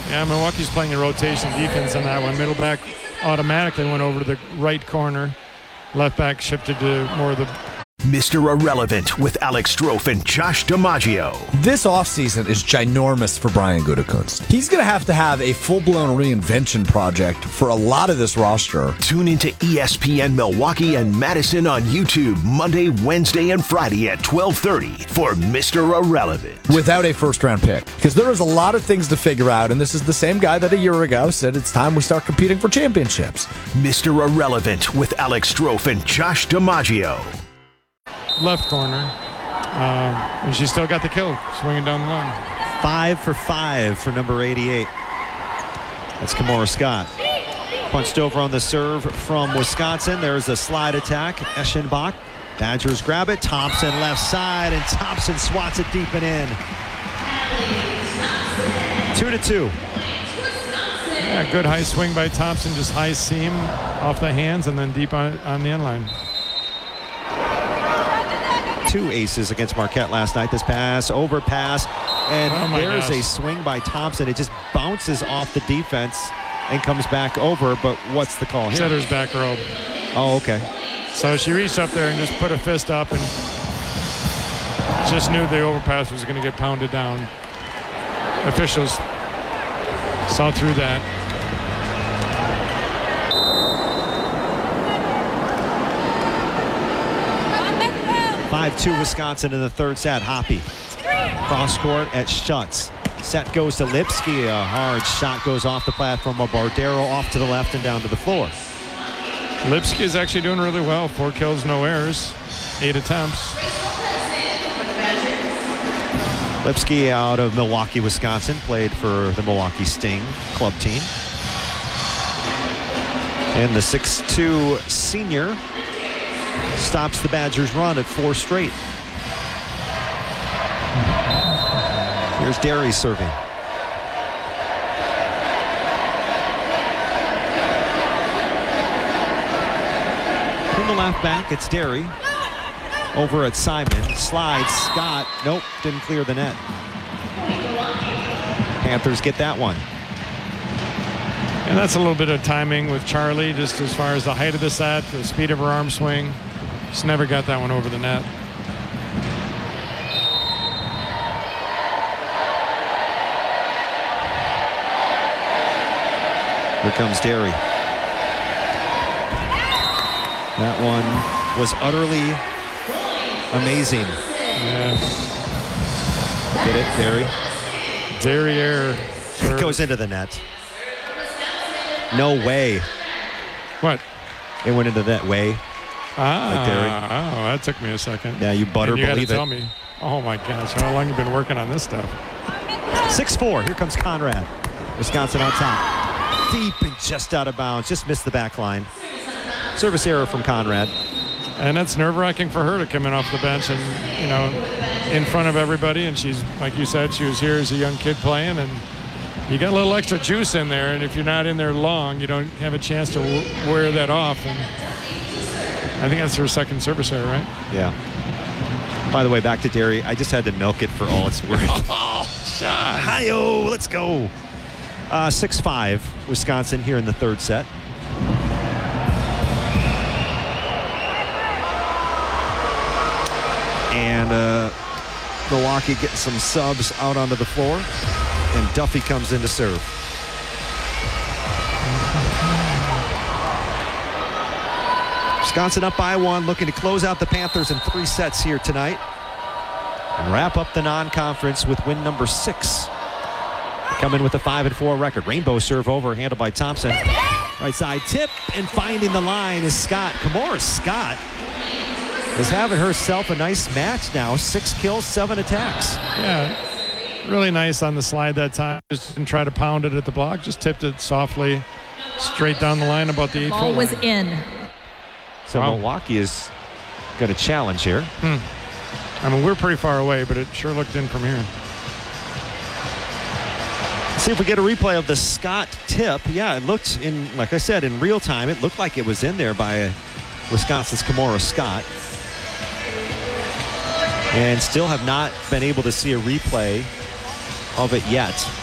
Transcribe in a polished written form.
Yeah, Milwaukee's playing a rotation defense on that one. Middle back automatically went over to the right corner. Left back shifted to more of the... Mr. Irrelevant with Alex Strofe and Josh DiMaggio. This offseason is ginormous for Brian Gutekunst. He's going to have a full-blown reinvention project for a lot of this roster. Tune into ESPN Milwaukee and Madison on YouTube Monday, Wednesday, and Friday at 12:30 for Mr. Irrelevant. Without a first-round pick. Because there is a lot of things to figure out, and this is the same guy that a year ago said it's time we start competing for championships. Mr. Irrelevant with Alex Strofe and Josh DiMaggio. Left corner. And she still got the kill, swinging down the line. 5 for 5 for number 88. That's Kimora Scott. Punched over on the serve from Wisconsin. There's a slide attack. Eschenbach. Badgers grab it. Thompson left side, and Thompson swats it deep and in. 2-2. Yeah, good high swing by Thompson, just high seam off the hands and then deep on the end line. 2 aces against Marquette last night. This pass, overpass, and there's gosh. a swing by Thompson. It just bounces off the defense and comes back over, but what's the call here? Setter's back rope. Oh, okay. So she reached up there and just put a fist up and just knew the overpass was going to get pounded down. Officials saw through that. 5-2 Wisconsin in the third set. Hoppy. Cross court at Schutz. Set goes to Lipsky. A hard shot goes off the platform of Bardero off to the left and down to the floor. Lipsky is actually doing really well. 4 kills, no errors, 8 attempts. Lipsky out of Milwaukee, Wisconsin. Played for the Milwaukee Sting club team. And the 6'2 senior stops the Badgers' run at 4 straight. Here's Derry serving. From the left back, it's Derry. Over at Simon. Slides. Scott. Nope, didn't clear the net. Panthers get that one. And that's a little bit of timing with Charlie, just as far as the height of the set, the speed of her arm swing. Just never got that one over the net. Here comes Derry. That one was utterly amazing. Yes. Get it, Derry? Derriere. It goes into the net. No way. What? It went into that way. Ah, Derry. oh, that took me a second. Yeah, you better you believe to it. tell me. Oh my gosh, how long have you been working on this stuff? 6-4. Here comes Conrad. Wisconsin on top. Deep and just out of bounds. Just missed the back line. Service error from Conrad. And it's nerve-wracking for her to come in off the bench and, you know, in front of everybody. And she's, like you said, she was here as a young kid playing. And you got a little extra juice in there. And if you're not in there long, you don't have a chance to wear that off. And I think that's her second service error, right? Yeah. By the way, back to Derry. I just had to milk it for all it's worth. Oh, shot. Hi-yo, let's go. 6-5, Wisconsin here in the third set. And Milwaukee getting some subs out onto the floor. And Duffy comes in to serve. Wisconsin up by 1, looking to close out the Panthers in 3 sets here tonight. And wrap up the non-conference with win number 6. Coming with a 5-4 record. Rainbow serve over, handled by Thompson. Right side tip, and finding the line is Scott. Kimora Scott is having herself a nice match now. 6 kills, 7 attacks. Yeah, really nice on the slide that time. Just didn't try to pound it at the block. Just tipped it softly straight down the line about the 8-foot Ball was line. in. So Milwaukee is going to challenge here. I mean, we're pretty far away, but it sure looked in from here. See if we get a replay of the Scott tip. Yeah, it looked in, like I said, in real time, it looked like it was in there by Wisconsin's Kimora Scott. And still have not been able to see a replay of it yet.